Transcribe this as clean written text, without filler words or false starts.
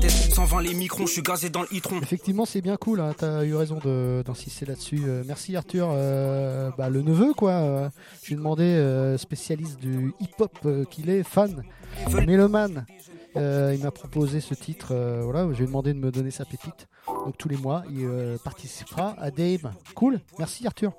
120 les microns, je suis gazé dans le hitron. Effectivement, c'est bien cool, hein, t'as eu raison d'insister là-dessus. Merci Arthur. Le neveu, quoi. Je lui ai demandé, spécialiste du hip-hop qu'il est, fan, mélomane. Il m'a proposé ce titre, voilà, je lui ai demandé de me donner sa pépite. Donc tous les mois, il participera à Dame. Cool, merci Arthur.